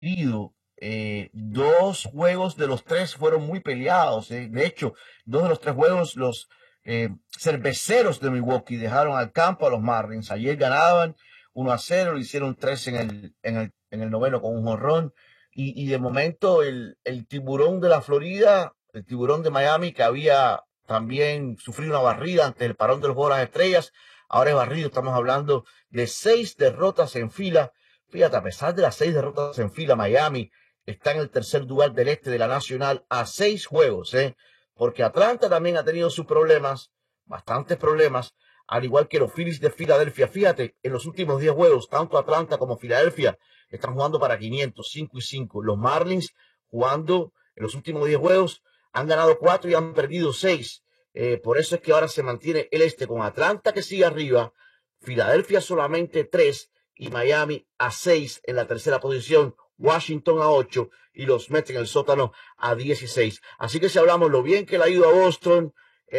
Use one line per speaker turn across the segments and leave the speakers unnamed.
dos juegos de los tres fueron muy peleados. De hecho, dos de los tres juegos los cerveceros de Milwaukee dejaron al campo a los Marlins. Ayer ganaban 1-0, le hicieron 3 en el noveno con un jonrón. Y de momento el tiburón de la Florida, el tiburón de Miami, que había también sufrido una barrida ante el parón de los Juegos de las Estrellas, ahora es barrido. Estamos hablando de 6 derrotas en fila. Fíjate, a pesar de las 6 derrotas en fila, Miami está en el tercer lugar del este de la Nacional a 6 juegos, porque Atlanta también ha tenido sus problemas, bastantes problemas, al igual que los Phillies de Filadelfia. Fíjate, en los últimos 10 juegos, tanto Atlanta como Filadelfia están jugando para 500, 5-5. Los Marlins jugando en los últimos 10 juegos han ganado 4 y han perdido 6. Por eso es que ahora se mantiene el este con Atlanta que sigue arriba, Filadelfia solamente 3 y Miami a 6 en la tercera posición, Washington a 8 y los Mets en el sótano a 16. Así que si hablamos lo bien que le ha ido a Boston,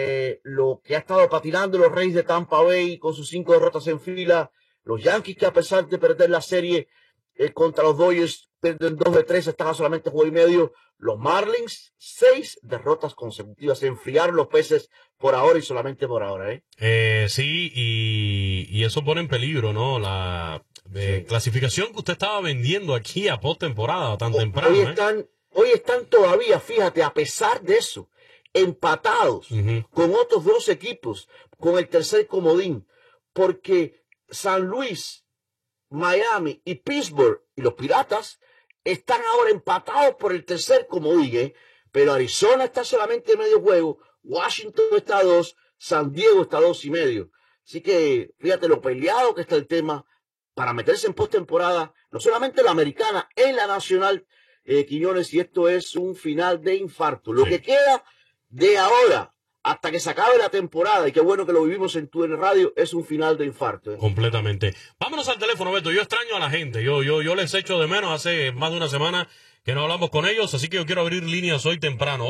lo que ha estado patinando los Reyes de Tampa Bay con sus 5 derrotas en fila, los Yankees que a pesar de perder la serie contra los Dodgers, pierden 2 de 3, están a solamente juego y medio. Los Marlins, 6 derrotas consecutivas, se enfriaron los peces por ahora y solamente por ahora,
Sí, y eso pone en peligro, ¿no? La clasificación que usted estaba vendiendo aquí a postemporada tan temprano.
Hoy están todavía, fíjate, a pesar de eso, empatados con otros 2 equipos, con el tercer comodín, porque San Luis, Miami y Pittsburgh y los Piratas están ahora empatados por el tercer comodín, pero Arizona está solamente medio juego, Washington está a 2, San Diego está a 2.5. Así que fíjate lo peleado que está el tema para meterse en postemporada, no solamente la americana, en la nacional, Quiñones, y esto es un final de infarto. Lo que queda de ahora hasta que se acabe la temporada, y qué bueno que lo vivimos en tu radio, es un final de infarto.
Completamente. Vámonos al teléfono, Beto. Yo extraño a la gente. Yo les echo de menos. Hace más de una semana que no hablamos con ellos, así que yo quiero abrir líneas hoy temprano.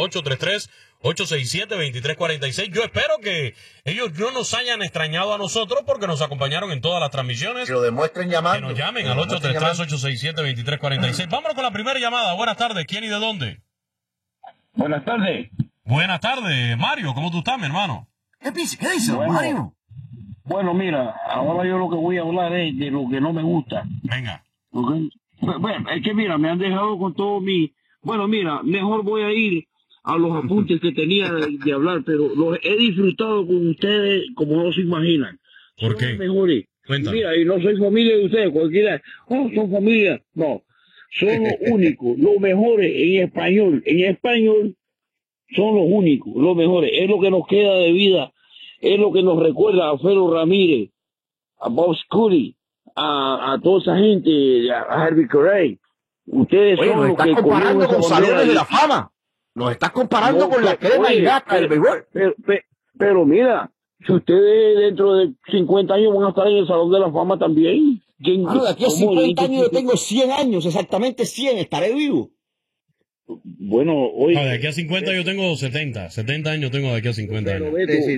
833-867-2346. Yo espero que ellos no nos hayan extrañado a nosotros porque nos acompañaron en todas las transmisiones.
Que lo demuestren llamando.
Que nos llamen al 833-867-2346. Vámonos con la primera llamada. Buenas tardes. ¿Quién y de dónde?
Buenas tardes.
Buenas tardes, Mario. ¿Cómo tú estás, mi hermano?
¿Qué dice, Mario?
Bueno, mira, ahora yo lo que voy a hablar es de lo que no me gusta.
Venga.
¿Okay? Bueno, es que mira, me han dejado con todo mi... Bueno, mira, mejor voy a ir a los apuntes que tenía de hablar, pero los he disfrutado con ustedes como no se imaginan.
¿Por qué?
Son los mejores.
Cuéntame.
Mira, y no soy familia de ustedes, cualquiera. Oh, son familia. No, son los únicos, los mejores en español. En español son los únicos, los mejores. Es lo que nos queda de vida. Es lo que nos recuerda a Felo Ramírez, a Bob Scurry, a toda esa gente, a Harvey Corey. Ustedes son
nos
los
estás
que
comparando con Salones de la Fama. Nos estás comparando con la crema y gata del béisbol.
Pero mira, si ustedes dentro de 50 años van a estar en el Salón de la Fama también.
De aquí a 50 años yo tengo 100 años, exactamente 100, estaré vivo.
Bueno, hoy...
de aquí a 50 yo tengo 70 años tengo de aquí a 50 años.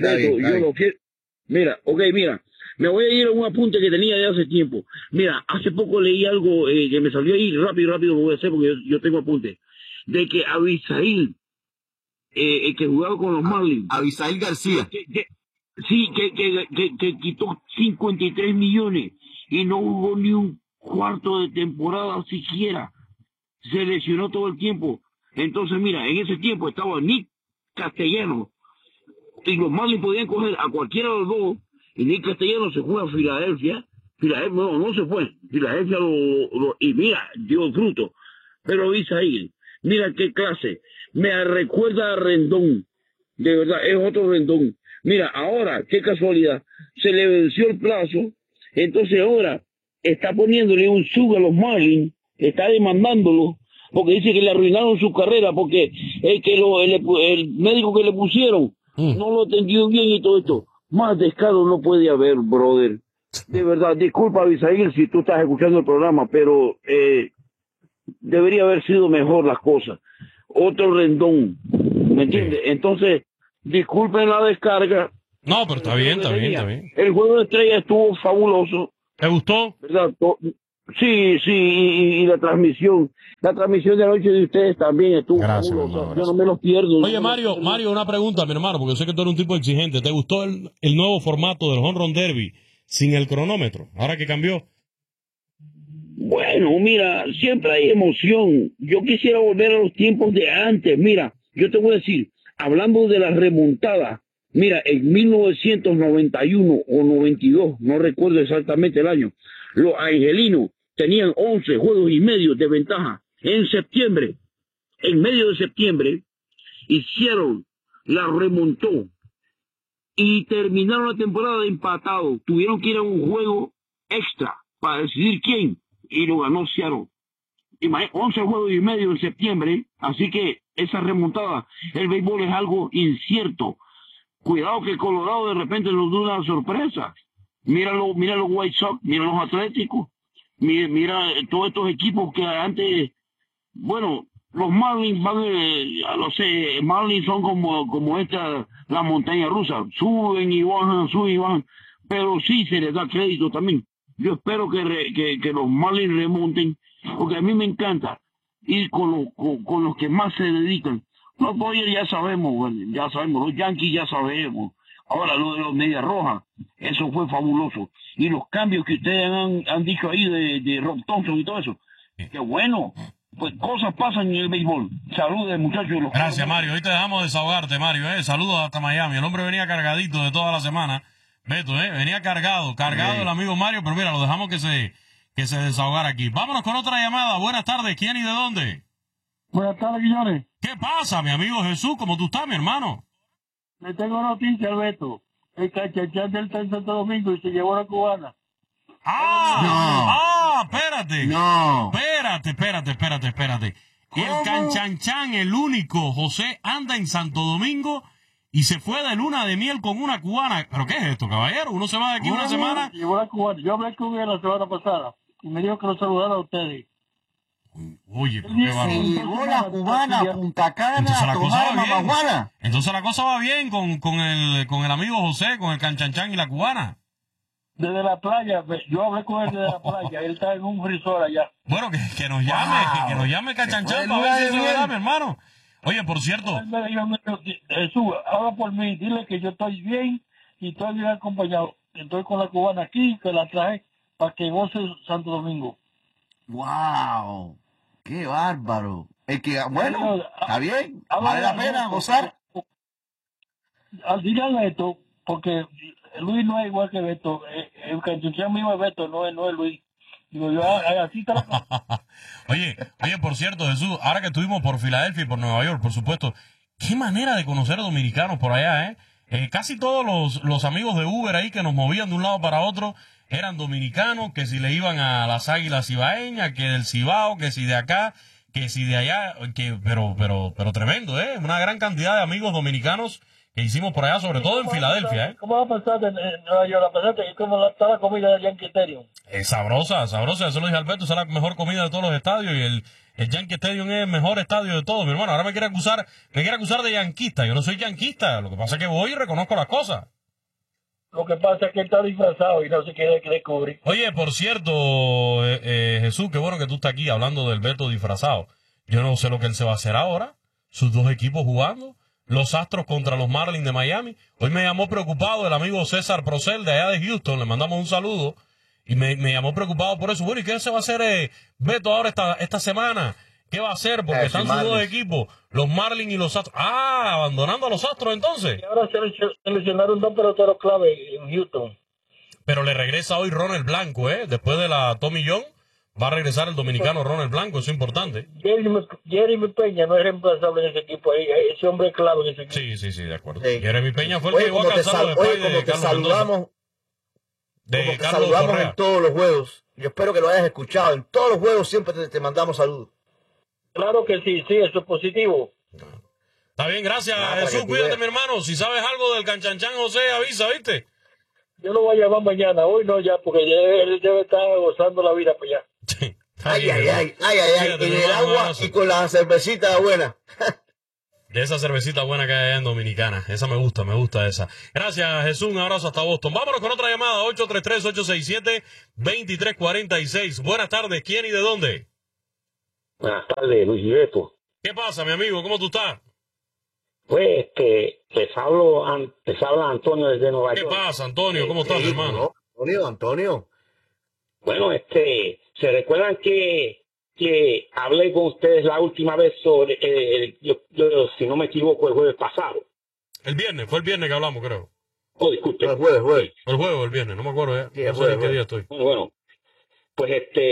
Mira, me voy a ir a un apunte que tenía de hace tiempo. Mira, hace poco leí algo que me salió ahí, rápido lo voy a hacer porque yo tengo apunte, de que Abisail, el que jugaba con los Marlins,
Abisail García,
que quitó 53 millones y no hubo ni un cuarto de temporada siquiera. Se lesionó todo el tiempo. Entonces, mira, en ese tiempo estaba Nick Castellanos y los Marlins podían coger a cualquiera de los dos y Nick Castellanos se fue a Filadelfia. No se fue. Filadelfia y mira, dio fruto. Pero dice ahí, mira qué clase. Me recuerda a Rendón. De verdad, es otro Rendón. Mira, ahora, qué casualidad. Se le venció el plazo. Entonces ahora está poniéndole un sub a los Marlins. Está demandándolo porque dice que le arruinaron su carrera porque el médico que le pusieron no lo atendió bien y todo esto. Más descaro no puede haber, brother. De verdad, disculpa, Abisail, si tú estás escuchando el programa, pero debería haber sido mejor las cosas. Otro Rendón, ¿me entiendes? Entonces, disculpen la descarga.
No, pero está bien.
El juego de estrellas estuvo fabuloso.
¿Te gustó?
¿Verdad? Sí, sí, y la transmisión de anoche de ustedes también estuvo
Gracias,
fabulosa.
hermano,
Yo
gracias.
no me los pierdo.
Oye, Mario, una pregunta, mi hermano, porque yo sé que tú eres un tipo exigente. ¿Te gustó el nuevo formato del Home Run Derby sin el cronómetro? Ahora que cambió.
Bueno, mira, siempre hay emoción. Yo quisiera volver a los tiempos de antes. Mira, yo te voy a decir, hablando de la remontada, mira, en 1991 o 92, no recuerdo exactamente el año, los angelinos tenían 11 juegos y medio de ventaja. En septiembre, en medio de septiembre, hicieron, la remontó y terminaron la temporada empatados. Tuvieron que ir a un juego extra para decidir quién y lo ganó Seattle. 11 juegos y medio en septiembre, así que esa remontada, el béisbol es algo incierto. Cuidado que Colorado de repente nos da una sorpresa. Mira los White Sox, mira los Atléticos, mira todos estos equipos que antes, bueno, los Marlins van, no sé, Marlins son como esta, la montaña rusa, suben y bajan, pero sí se les da crédito también. Yo espero que los Marlins remonten, porque a mí me encanta ir con los que más se dedican. Los Dodgers ya sabemos, los Yankees ya sabemos. Ahora lo de los Medias Rojas, eso fue fabuloso. Y los cambios que ustedes han dicho ahí de Rob Thompson y todo eso, qué bueno. Pues cosas pasan en el béisbol. Saludos, muchachos.
Gracias, Mario. Hoy te dejamos desahogarte, Mario. Saludos hasta Miami. El hombre venía cargadito de toda la semana. Beto, venía cargado el amigo Mario, pero mira, lo dejamos que se desahogara aquí. Vámonos con otra llamada. Buenas tardes. ¿Quién y de dónde?
Buenas tardes, Guillones.
¿Qué pasa, mi amigo Jesús? ¿Cómo tú estás, mi hermano?
Le tengo noticia al Beto. El cachachán del Santo Domingo y se llevó a la cubana.
Espérate.
No.
Espérate. El canchanchan, el único, José, anda en Santo Domingo y se fue de luna de miel con una cubana. ¿Pero qué es esto, caballero? Uno se va de aquí una semana.
Se llevó a la cubana. Yo hablé con él la semana pasada y me dijo que lo saludara a ustedes.
Oye, pero qué
Se
bárbaro.
llevó la cubana a Punta Cana a tomar mamajuana.
Entonces la cosa va bien con el amigo José, con el canchanchan y la cubana.
Desde la playa, yo hablé con él desde la playa, él está en un resort allá.
Bueno, que nos llame, que nos llame canchanchan para ver si eso es verdad, mi hermano. Oye, por cierto.
Él me dijo, Jesús, habla por mí, dile que yo estoy bien y estoy bien acompañado. Estoy con la cubana aquí, que la traje para que goce Santo Domingo.
¡Wow! ¡Qué bárbaro! Es que, bueno, está bien, vale la pena gozar.
Dile a Beto, porque Luis no es igual que Beto. El canchuchán mismo es Beto, no es Luis. Digo, yo así está la cosa.
Oye, por cierto, Jesús, ahora que estuvimos por Filadelfia y por Nueva York, por supuesto, qué manera de conocer dominicanos por allá, ¿eh? Casi todos los amigos de Uber ahí que nos movían de un lado para otro eran dominicanos, que si le iban a las Águilas Cibaeñas, que del Cibao, que si de acá, que si de allá, pero tremendo, una gran cantidad de amigos dominicanos que hicimos por allá, sobre todo en Filadelfia,
¿Cómo va a pasar en Nueva York? ¿Cómo está la comida del Yankee Stadium?
Es sabrosa, eso lo dije Alberto, esa es la mejor comida de todos los estadios y el Yankee Stadium es el mejor estadio de todos, mi hermano. Ahora me quiere acusar de yanquista. Yo no soy yanquista, lo que pasa es que voy y reconozco las cosas.
Lo que pasa es que él está disfrazado y no se quiere descubrir.
Oye, por cierto, Jesús, qué bueno que tú estás aquí hablando del Beto disfrazado. Yo no sé lo que él se va a hacer ahora. Sus dos equipos jugando. Los Astros contra los Marlins de Miami. Hoy me llamó preocupado el amigo César Procel de allá de Houston. Le mandamos un saludo. Y me llamó preocupado por eso. Bueno, ¿y qué se va a hacer Beto ahora esta semana? ¿Qué va a hacer? Porque están sus dos equipos, los Marlins y los Astros. Abandonando a los Astros entonces.
Y ahora seleccionaron dos peloteros clave en Houston.
Pero le regresa hoy Ronald Blanco, después de la Tommy John. Va a regresar el dominicano Ronald Blanco, eso es importante.
Jeremy Peña no es reemplazable en ese equipo ahí, ese hombre es clave en ese equipo.
Sí, de acuerdo.
Sí.
Jeremy Peña fue el que llegó a calzarlo después de Carlos
saludamos,
de
como te
Carlos
saludamos
Correa.
en todos los juegos. Yo espero que lo hayas escuchado. En todos los juegos siempre te mandamos saludos.
Claro que sí, eso es positivo.
Está bien, gracias,
Nada,
Jesús,
que
cuídate,
veas.
mi hermano. Si sabes algo del canchanchan José, avisa, ¿viste?
Yo lo voy a llamar mañana, hoy no ya, porque él debe estar gozando la vida para allá.
Está
Ay,
bien,
ay,
Jesús.
ay, ay, ay, ay.
Cuídate,
En
mi
el
hermano, un
agua
abrazo.
y con la cervecita buena.
de esa cervecita buena que hay allá en Dominicana. Esa me gusta esa. Gracias, Jesús, un abrazo hasta Boston. Vámonos con otra llamada, 833-867-2346. Buenas tardes, ¿quién y de dónde?
Buenas tardes, Luis Gilberto.
¿Qué pasa, mi amigo? ¿Cómo tú estás?
Pues, les habla Antonio desde Nueva York.
¿Qué pasa, Antonio? ¿Cómo estás, hermano?
Antonio.
Bueno, ¿se recuerdan que hablé con ustedes la última vez sobre, si no me equivoco, el jueves pasado?
Fue el viernes que hablamos, creo.
Oh, disculpe.
El jueves.
El jueves o el viernes, no me acuerdo ya.
Sí,
no sé en qué día estoy.
Bueno, pues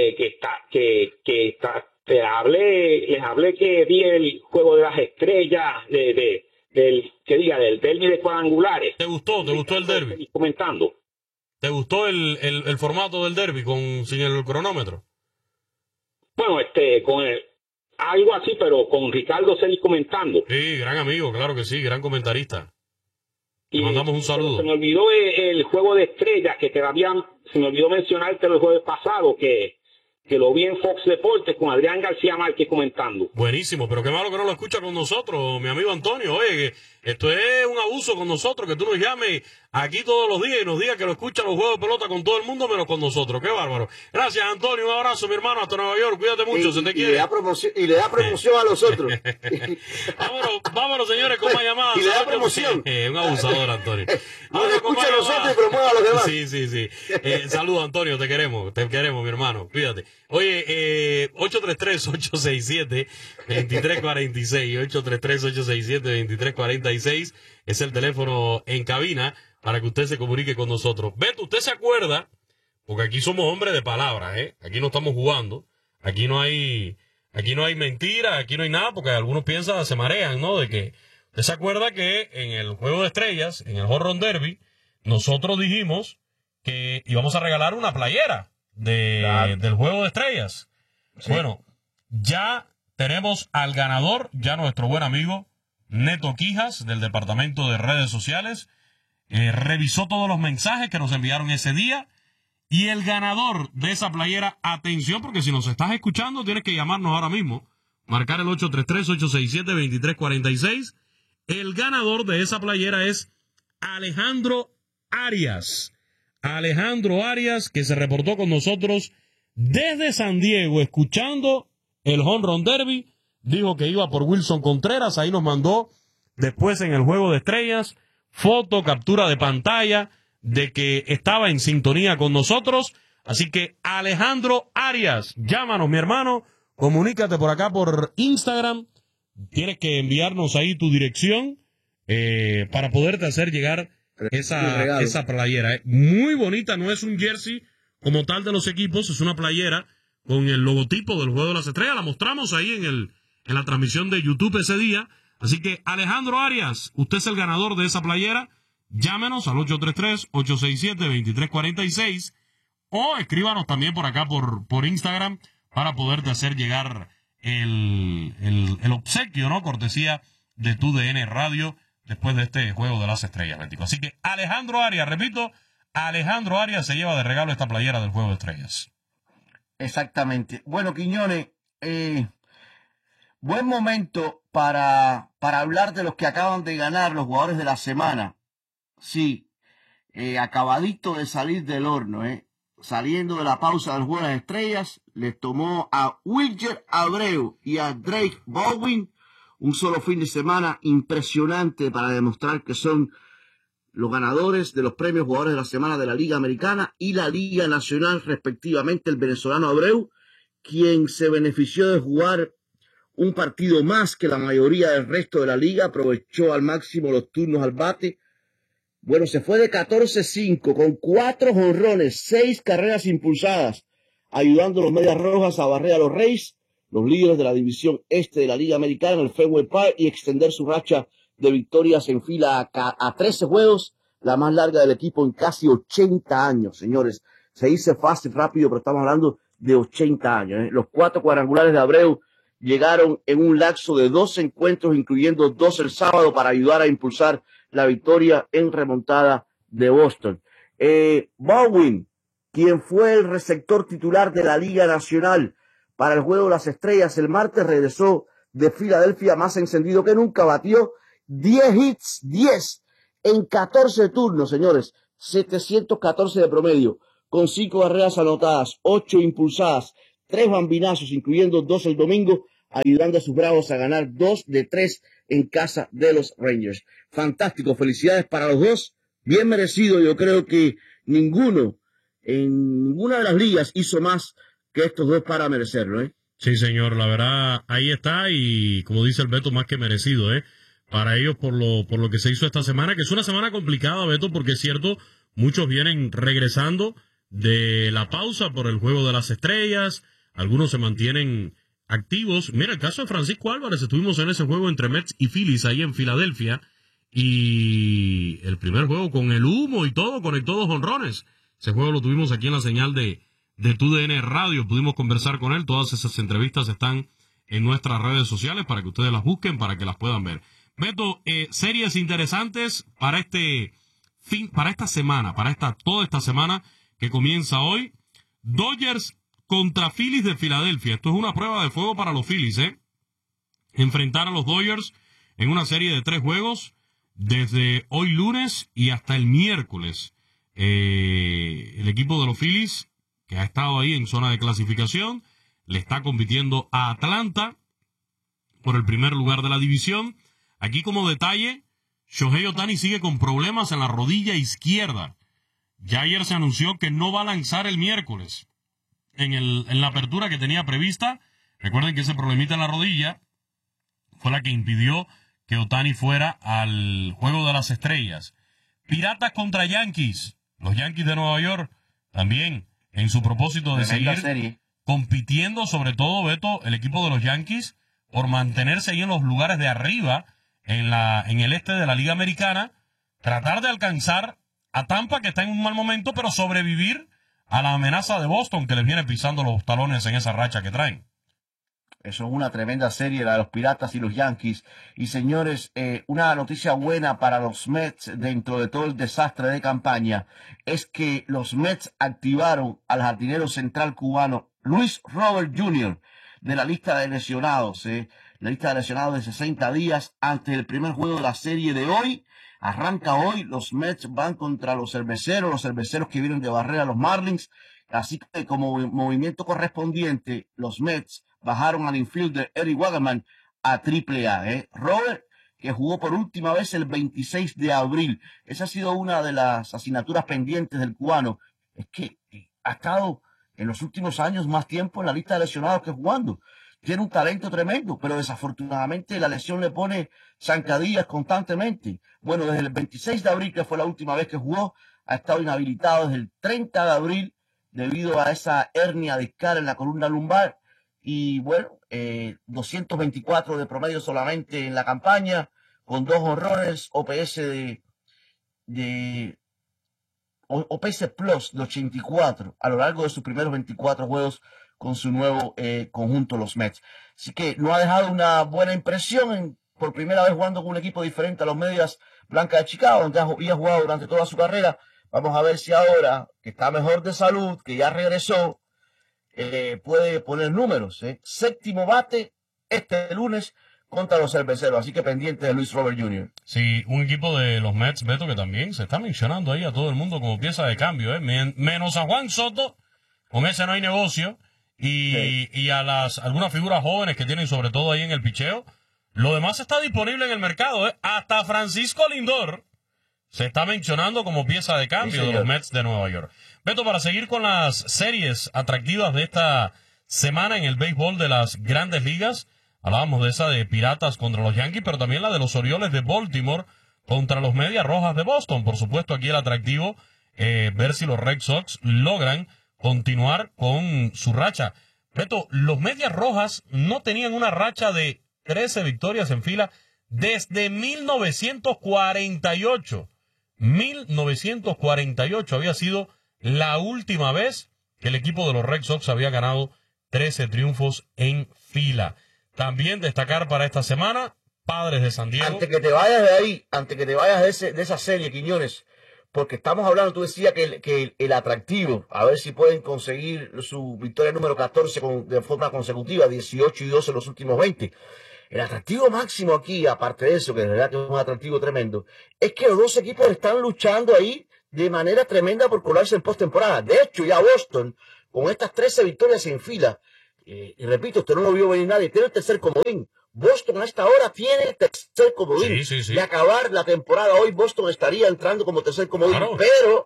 les hablé que vi el juego de las estrellas del derbi de cuadrangulares.
¿Te gustó el derbi?
Comentando.
¿Te gustó el formato del derbi sin el cronómetro?
Bueno, algo así, pero con Ricardo Celis comentando.
Sí, gran amigo, claro que sí, gran comentarista. Le
Y
mandamos un saludo.
se me olvidó el juego de estrellas, que se me olvidó mencionarte el jueves pasado, que lo vi en Fox Deportes con Adrián García Márquez comentando.
Buenísimo, pero qué malo que no lo escucha con nosotros, mi amigo Antonio. Oye, esto es un abuso con nosotros, que tú nos llames aquí todos los días y nos digas que lo escucha los juegos de pelota con todo el mundo, menos con nosotros. Qué bárbaro. Gracias, Antonio. Un abrazo, mi hermano, hasta Nueva York. Cuídate mucho, se te quiere.
Y le da promoción a los otros.
vámonos, señores, con más llamadas.
Y le da promoción.
Un abusador, Antonio.
Nos escucha a nosotros y promueve a los demás.
Sí. Saludos, Antonio, te queremos, mi hermano. Cuídate. Oye, 833-867-2346, 833-867-2346 es el teléfono en cabina para que usted se comunique con nosotros. Beto, ¿usted se acuerda? Porque aquí somos hombres de palabras, ¿eh? Aquí no estamos jugando, aquí no hay mentira, aquí no hay nada, porque algunos piensan, se marean, ¿no? De que, ¿usted se acuerda que en el Juego de Estrellas, en el Home Run Derby, nosotros dijimos que íbamos a regalar una playera del Juego de Estrellas? Sí. Bueno, ya tenemos al ganador, ya nuestro buen amigo Neto Quijas, del Departamento de Redes Sociales, revisó todos los mensajes que nos enviaron ese día, y el ganador de esa playera, atención, porque si nos estás escuchando, tienes que llamarnos ahora mismo, marcar el 833-867-2346, el ganador de esa playera es Alejandro Arias. Alejandro Arias, que se reportó con nosotros desde San Diego, escuchando el Home Run Derby, dijo que iba por Wilson Contreras, ahí nos mandó después en el Juego de Estrellas, foto, captura de pantalla, de que estaba en sintonía con nosotros. Así que Alejandro Arias, llámanos, mi hermano, comunícate por acá por Instagram, tienes que enviarnos ahí tu dirección para poderte hacer llegar esa playera. Muy bonita, no es un jersey como tal de los equipos, es una playera con el logotipo del Juego de las Estrellas. La mostramos ahí en la transmisión de YouTube ese día. Así que Alejandro Arias, usted es el ganador de esa playera. Llámenos al 833-867-2346 o escríbanos también por acá por Instagram para poderte hacer llegar el obsequio, ¿no? Cortesía de TUDN Radio después de este Juego de las Estrellas, Bético. Así que Alejandro Arias, repito, Alejandro Arias se lleva de regalo esta playera del Juego de Estrellas.
Exactamente. Bueno, Quiñones, buen momento para hablar de los que acaban de ganar los jugadores de la semana. Sí, acabadito de salir del horno, saliendo de la pausa del Juego de las Estrellas, les tomó a Wilker Abreu y a Drake Baldwin un solo fin de semana impresionante para demostrar que son los ganadores de los premios jugadores de la semana de la Liga Americana y la Liga Nacional, respectivamente. El venezolano Abreu, quien se benefició de jugar un partido más que la mayoría del resto de la liga, aprovechó al máximo los turnos al bate. Bueno, se fue de 14-5 con 4 jonrones, 6 carreras impulsadas, ayudando a los Medias Rojas a barrer a los Rays, los líderes de la división este de la Liga Americana, en el Fenway Park, y extender su racha de victorias en fila a 13 juegos, la más larga del equipo en casi 80 años, señores. Se dice fácil, rápido, pero estamos hablando de 80 años. Los 4 cuadrangulares de Abreu llegaron en un lapso de 2 encuentros, incluyendo 2 el sábado, para ayudar a impulsar la victoria en remontada de Boston. Baldwin, quien fue el receptor titular de la Liga Nacional para el Juego de las Estrellas, el martes regresó de Filadelfia, más encendido que nunca, batió 10 hits, 10 en 14 turnos, señores, 714 de promedio, con 5 carreras anotadas, 8 impulsadas, 3 bambinazos, incluyendo 2 el domingo, ayudando a sus Bravos a ganar 2 de 3 en casa de los Rangers. Fantástico, felicidades para los dos, bien merecido. Yo creo que ninguno en ninguna de las ligas hizo más que estos dos para merecerlo, ¿eh?
Sí, señor, la verdad, ahí está, y como dice el Beto, más que merecido, ¿eh? Para ellos por lo que se hizo esta semana, que es una semana complicada, Beto, porque es cierto, muchos vienen regresando de la pausa por el Juego de las Estrellas, algunos se mantienen activos. Mira, el caso de Francisco Álvarez, estuvimos en ese juego entre Mets y Phillies ahí en Filadelfia, y el primer juego con el humo y todo, conectó 2 jonrones. Ese juego lo tuvimos aquí en la señal de TUDN Radio, pudimos conversar con él. Todas esas entrevistas están en nuestras redes sociales para que ustedes las busquen, para que las puedan ver. Beto, series interesantes para esta semana, toda esta semana que comienza hoy. Dodgers contra Phillies de Filadelfia. Esto es una prueba de fuego para los Phillies, ¿eh? Enfrentar a los Dodgers en una serie de 3 juegos desde hoy lunes y hasta el miércoles. El equipo de los Phillies, que ha estado ahí en zona de clasificación, le está compitiendo a Atlanta por el primer lugar de la división. Aquí como detalle, Shohei Ohtani sigue con problemas en la rodilla izquierda. Ya ayer se anunció que no va a lanzar el miércoles en la apertura que tenía prevista. Recuerden que ese problemita en la rodilla fue la que impidió que Ohtani fuera al Juego de las Estrellas. Piratas contra Yankees. Los Yankees de Nueva York también en su propósito de seguir compitiendo, sobre todo, Beto, el equipo de los Yankees, por mantenerse ahí en los lugares de arriba en el este de la Liga Americana, tratar de alcanzar a Tampa, que está en un mal momento, pero sobrevivir a la amenaza de Boston, que les viene pisando los talones en esa racha que traen.
Eso es una tremenda serie, la de los Piratas y los Yankees. Y señores, una noticia buena para los Mets dentro de todo el desastre de campaña es que los Mets activaron al jardinero central cubano Luis Robert Jr. de la lista de lesionados. La lista de lesionados de 60 días antes del primer juego de la serie de hoy. Arranca hoy, los Mets van contra los cerveceros que vienen de barrer a los Marlins. Así que como movimiento correspondiente, los Mets bajaron al infielder Eric Wagman a AAA. Robert, que jugó por última vez el 26 de abril. Esa ha sido una de las asignaturas pendientes del cubano. Es que ha estado en los últimos años más tiempo en la lista de lesionados que jugando. Tiene un talento tremendo, pero desafortunadamente la lesión le pone zancadillas constantemente. Bueno, desde el 26 de abril, que fue la última vez que jugó, ha estado inhabilitado desde el 30 de abril debido a esa hernia discal en la columna lumbar. Y bueno, 224 de promedio solamente en la campaña, con 2 honrones, OPS OPS Plus de 84 a lo largo de sus primeros 24 juegos con su nuevo conjunto, los Mets. Así que no ha dejado una buena impresión por primera vez jugando con un equipo diferente a los Medias Blancas de Chicago, donde había jugado durante toda su carrera. Vamos a ver si ahora, que está mejor de salud, que ya regresó, puede poner números. Séptimo bate este lunes contra los cerveceros, así que pendiente de Luis Robert Jr.
Sí, un equipo de los Mets, Beto, que también se está mencionando ahí a todo el mundo como pieza de cambio, menos a Juan Soto, con ese no hay negocio, y a algunas figuras jóvenes que tienen sobre todo ahí en el picheo. Lo demás está disponible en el mercado, hasta Francisco Lindor se está mencionando como pieza de cambio de los Mets de Nueva York. Beto, para seguir con las series atractivas de esta semana en el béisbol de las grandes ligas, hablábamos de esa de Piratas contra los Yankees, pero también la de los Orioles de Baltimore contra los Medias Rojas de Boston. Por supuesto, aquí el atractivo, ver si los Red Sox logran continuar con su racha. Beto, los Medias Rojas no tenían una racha de 13 victorias en fila desde 1948. 1948 había sido la última vez que el equipo de los Red Sox había ganado 13 triunfos en fila. También destacar para esta semana, Padres de San Diego.
Antes que te vayas de ahí, antes que te vayas de esa serie, Quiñones, porque estamos hablando, tú decías que el atractivo, a ver si pueden conseguir su victoria número 14 de forma consecutiva, 18 y 12 en los últimos 20. El atractivo máximo aquí, aparte de eso, que de verdad que es un atractivo tremendo, es que los dos equipos están luchando ahí de manera tremenda por colarse en postemporada. De hecho, ya Boston, con estas 13 victorias en fila, y repito, usted no lo vio venir nadie, tiene el tercer comodín. Boston a esta hora tiene el tercer comodín.
Sí.
De acabar la temporada hoy, Boston estaría entrando como tercer comodín.
Claro.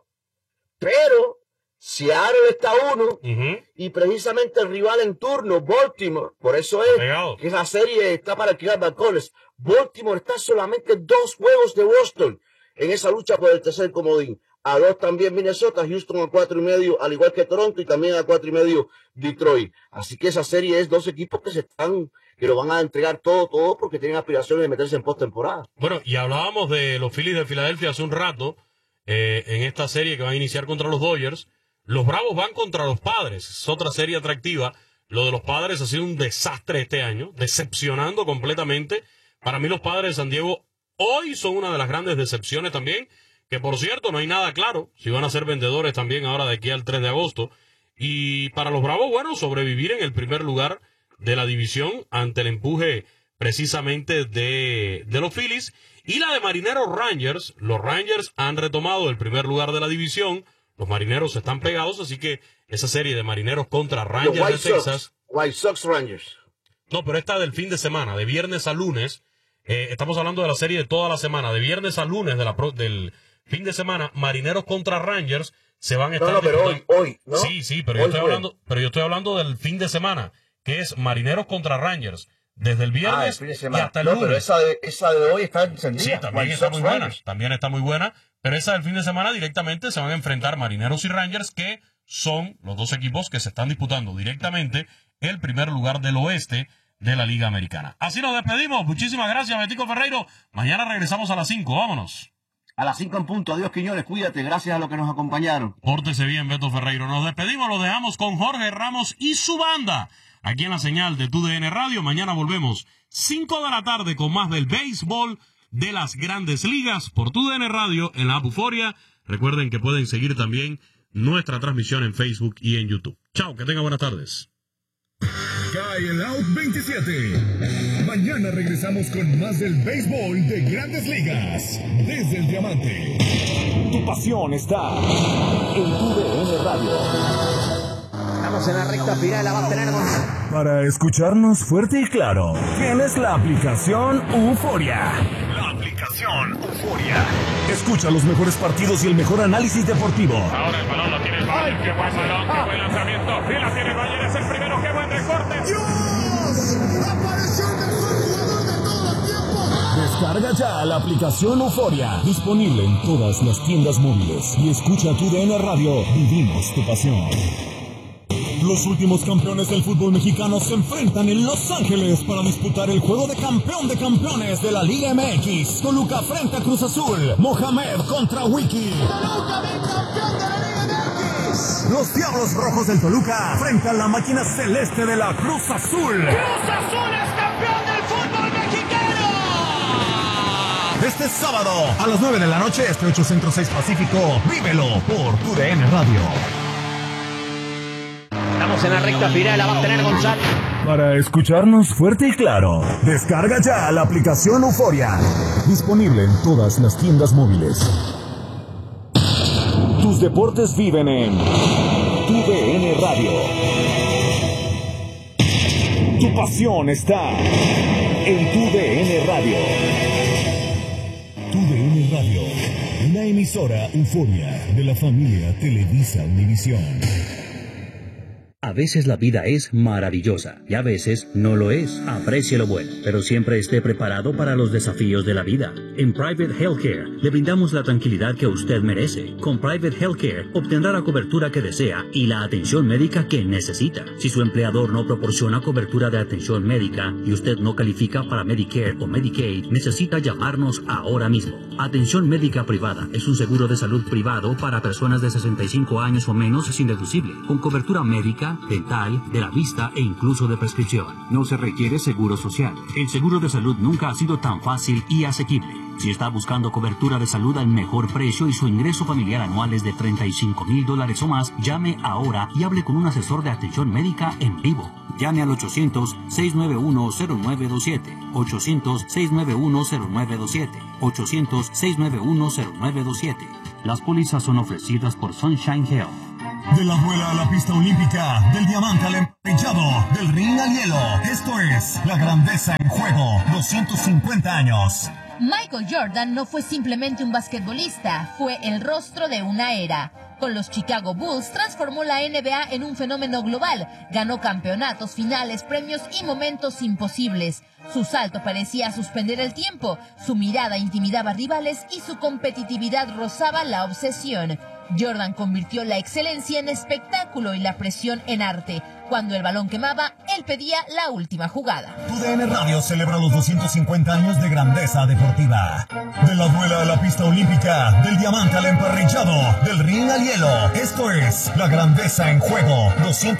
Pero, Seattle está uno, y precisamente el rival en turno, Baltimore, por eso es que la serie está para alquilar balcones. Baltimore está solamente 2 juegos de Boston en esa lucha por el tercer comodín. A 2 también Minnesota, Houston a 4.5, al igual que Toronto, y también a 4.5 Detroit. Así que esa serie es 2 equipos que lo van a entregar todo, porque tienen aspiraciones de meterse en postemporada.
Bueno, y hablábamos de los Phillies de Filadelfia hace un rato, en esta serie que va a iniciar contra los Dodgers. Los Bravos van contra los Padres, es otra serie atractiva. Lo de los Padres ha sido un desastre este año, decepcionando completamente. Para mí los Padres de San Diego hoy son una de las grandes decepciones también, que por cierto no hay nada claro si van a ser vendedores también ahora de aquí al 3 de agosto. Y para los Bravos, bueno, sobrevivir en el primer lugar de la división ante el empuje precisamente de los Phillies. Y la de Marineros Rangers, los Rangers han retomado el primer lugar de la división. Los Marineros están pegados, así que esa serie de Marineros contra Rangers de Texas.
White Sox Rangers.
No, pero esta del fin de semana, de viernes a lunes. Estamos hablando de la serie de toda la semana, de viernes a lunes del fin de semana. Marineros contra Rangers se van a estar.
No, pero hoy, ¿no?
Sí, pero yo estoy hablando del fin de semana, que es Marineros contra Rangers. Desde el viernes y hasta el lunes.
Pero esa de hoy está encendida.
Sí, también está muy buena. También está muy buena. Pero esa del fin de semana directamente se van a enfrentar Marineros y Rangers, que son los 2 equipos que se están disputando directamente el primer lugar del oeste de la Liga Americana. Así nos despedimos. Muchísimas gracias, Betico Ferreiro. Mañana regresamos a las 5. Vámonos.
A las 5 en punto. Adiós, Quiñones. Cuídate. Gracias a los que nos acompañaron.
Pórtese bien, Beto Ferreiro. Nos despedimos. Lo dejamos con Jorge Ramos y su banda. Aquí en la señal de TUDN Radio. Mañana volvemos 5 de la tarde con más del béisbol de las grandes ligas por TUDN Radio en la app Euforia. Recuerden que pueden seguir también nuestra transmisión en Facebook y en YouTube. Chao, que tengan buenas tardes.
Cae el Out 27. Mañana regresamos con más del béisbol de grandes ligas. Desde el Diamante.
Tu pasión está en TUDN Radio. Estamos en la recta final, la va a tener
Para escucharnos fuerte y claro, tienes la aplicación Euforia. La aplicación Euforia. Escucha los mejores partidos y el mejor análisis deportivo.
Ahora el balón lo tiene el Bayern. Qué buen balón, qué buen lanzamiento. Y la tiene el Bayern, es el primero. Qué buen recorte.
¡Dios! ¡Apareció el mejor jugador de todo el tiempo! Descarga ya la aplicación Euforia. Disponible en todas las tiendas móviles. Y escucha TUDN Radio. Vivimos tu pasión. Los últimos campeones del fútbol mexicano se enfrentan en Los Ángeles para disputar el juego de campeón de campeones de la Liga MX. Toluca frente a Cruz Azul. Mohamed contra Wiki. Toluca, campeón de la Liga MX. Los Diablos Rojos del Toluca frente a la máquina celeste de la Cruz Azul.
Cruz Azul es campeón del fútbol mexicano.
Este sábado a las 9 de la noche, 8 Centro 6 Pacífico. Vívelo por TUDN Radio.
Estamos en la recta final, la va a tener González.
Para escucharnos fuerte y claro, descarga ya la aplicación Euforia. Disponible en todas las tiendas móviles. Tus deportes viven en TUDN Radio. Tu pasión está en TUDN Radio. TUDN Radio, una emisora Euforia de la familia Televisa Univisión.
A veces la vida es maravillosa y a veces no lo es. Aprecie lo bueno, pero siempre esté preparado para los desafíos de la vida. En Private Healthcare le brindamos la tranquilidad que usted merece. Con Private Healthcare obtendrá la cobertura que desea y la atención médica que necesita. Si su empleador no proporciona cobertura de atención médica y usted no califica para Medicare o Medicaid, necesita llamarnos ahora mismo. Atención médica privada es un seguro de salud privado para personas de 65 años o menos sin deducible, con cobertura médica, óptica, dental, de la vista e incluso de prescripción. No se requiere seguro social. El seguro de salud nunca ha sido tan fácil y asequible. Si está buscando cobertura de salud al mejor precio y su ingreso familiar anual es de $35,000 o más, llame ahora y hable con un asesor de atención médica en vivo. Llame al 800-691-0927, 800-691-0927, 800-691-0927. Las pólizas son ofrecidas por Sunshine Health.
De la duela a la pista olímpica, del diamante al empeñado, del ring al hielo. Esto es la grandeza en juego, 250 años.
Michael Jordan no fue simplemente un basquetbolista, fue el rostro de una era. Con los Chicago Bulls transformó la NBA en un fenómeno global, ganó campeonatos, finales, premios y momentos imposibles. Su salto parecía suspender el tiempo, su mirada intimidaba rivales y su competitividad rozaba la obsesión. Jordan convirtió la excelencia en espectáculo y la presión en arte. Cuando el balón quemaba, él pedía la última jugada.
TUDN Radio celebra los 250 años de grandeza deportiva. De la duela a la pista olímpica, del diamante al emparrillado, del ring al hielo. Esto es la grandeza en juego,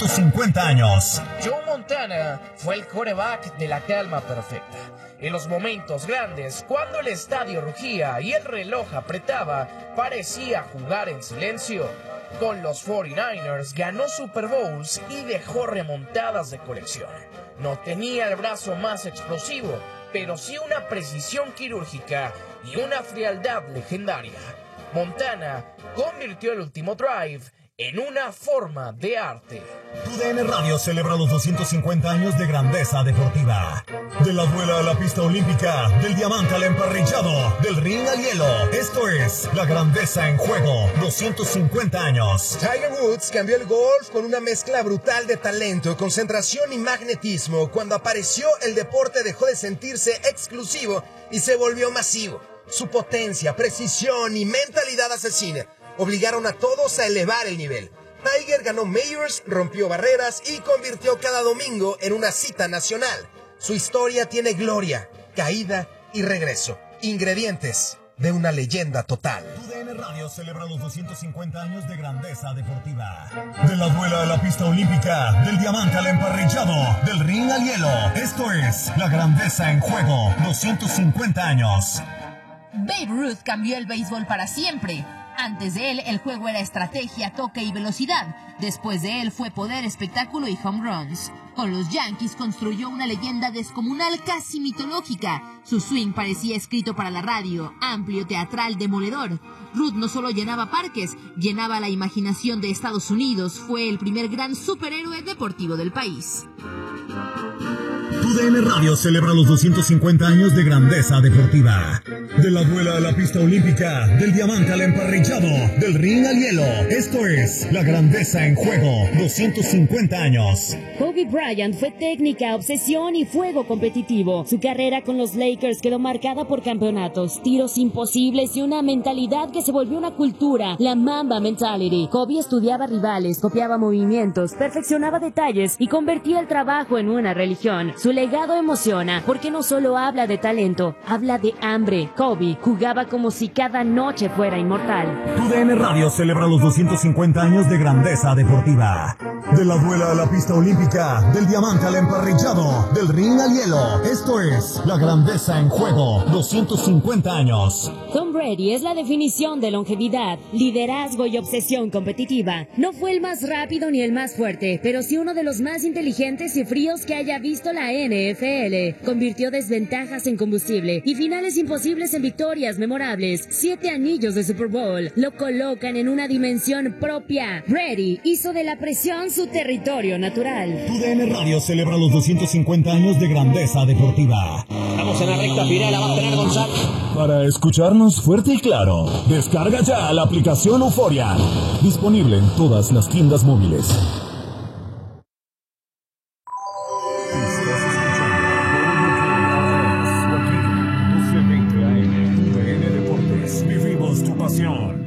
250 años.
Joe Montana fue el quarterback de la calma perfecta. En los momentos grandes, cuando el estadio rugía y el reloj apretaba, parecía jugar en silencio. Con los 49ers ganó Super Bowls y dejó remontadas de colección. No tenía el brazo más explosivo, pero sí una precisión quirúrgica y una frialdad legendaria. Montana convirtió el último drive en una forma de arte.
TUDN Radio celebra los 250 años de grandeza deportiva. De la duela a la pista olímpica, del diamante al emparrillado, del ring al hielo. Esto es la grandeza en juego, 250 años.
Tiger Woods cambió el golf con una mezcla brutal de talento, concentración y magnetismo. Cuando apareció, el deporte dejó de sentirse exclusivo y se volvió masivo. Su potencia, precisión y mentalidad asesina obligaron a todos a elevar el nivel. Tiger ganó Majors, rompió barreras y convirtió cada domingo en una cita nacional. Su historia tiene gloria, caída y regreso. Ingredientes de una leyenda total.
TUDN Radio celebra los 250 años de grandeza deportiva. De la duela a la pista olímpica, del diamante al emparrillado, del ring al hielo. Esto es la grandeza en juego, 250 años.
Babe Ruth cambió el béisbol para siempre. Antes de él, el juego era estrategia, toque y velocidad. Después de él fue poder, espectáculo y home runs. Con los Yankees construyó una leyenda descomunal, casi mitológica. Su swing parecía escrito para la radio, amplio, teatral, demoledor. Ruth no solo llenaba parques, llenaba la imaginación de Estados Unidos. Fue el primer gran superhéroe deportivo del país.
TUDN Radio celebra los 250 años de grandeza deportiva. De la duela a la pista olímpica, del diamante al emparrillado, del ring al hielo. Esto es la grandeza en juego, 250 años.
Kobe Bryant fue técnica, obsesión y fuego competitivo. Su carrera con los Lakers quedó marcada por campeonatos, tiros imposibles y una mentalidad que se volvió una cultura, la Mamba Mentality. Kobe estudiaba rivales, copiaba movimientos, perfeccionaba detalles y convertía el trabajo en una religión. Su legado emociona porque no solo habla de talento, habla de hambre. Kobe jugaba como si cada noche fuera inmortal.
TUDN Radio celebra los 250 años de grandeza deportiva. De la duela a la pista olímpica, del diamante al emparrillado, del ring al hielo. Esto es la grandeza en juego, 250 años.
Tom Brady es la definición de longevidad, liderazgo y obsesión competitiva. No fue el más rápido ni el más fuerte, pero sí uno de los más inteligentes y fríos que haya visto la NFL. Convirtió desventajas en combustible y finales imposibles en victorias memorables. 7 anillos de Super Bowl lo colocan en una dimensión propia. Brady hizo de la presión su territorio natural.
TUDN Radio celebra los 250 años de grandeza deportiva.
Estamos en la recta final, la va a tener Gonzalo.
Para escucharnos fuerte y claro, descarga ya la aplicación Euforia. Disponible en todas las tiendas móviles. Vivimos tu pasión.